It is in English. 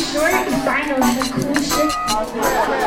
short and find a lot of cool shit.